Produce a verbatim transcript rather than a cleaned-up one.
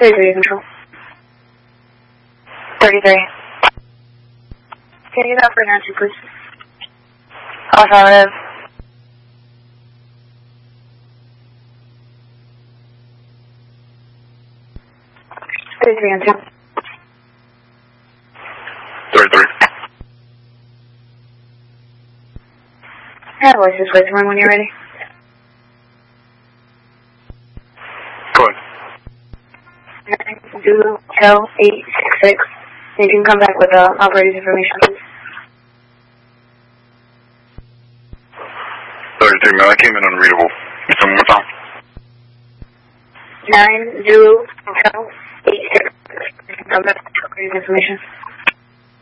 thirty-three control. thirty-three. Can you get out for Nancy, please? Affirmative. thirty-three on two. thirty-three. Yeah, voices, wait for when you're ready. Go ahead. nine Zulu L eight six six. You can come back with the uh, operator's information, please. thirty-three, man, I came in unreadable. One more time. nine Zulu L eight six six. You can come back with the operator's information.